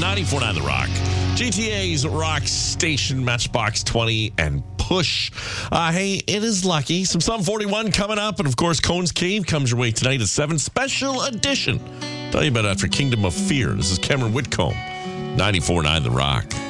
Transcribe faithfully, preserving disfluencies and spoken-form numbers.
ninety-four point nine The Rock. G T A's Rock Station, Matchbox twenty, and Push. Uh, hey, it is lucky. Some Sum forty-one coming up. And, of course, Cone's Cave comes your way tonight at seven. Special edition. Tell you about it after Kingdom of Fear. This is Cameron Whitcomb. ninety-four point nine The Rock.